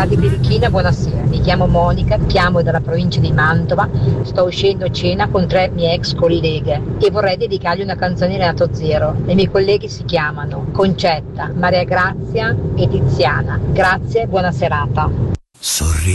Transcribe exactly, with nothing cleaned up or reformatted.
Radio Birichina, buonasera. Mi chiamo Monica, chiamo dalla provincia di Mantova, sto uscendo a cena con tre mie ex colleghe e vorrei dedicargli una canzone di Renato Zero. Le mie colleghe si chiamano Concetta, Maria Grazia e Tiziana. Grazie, buona serata. Sorridi.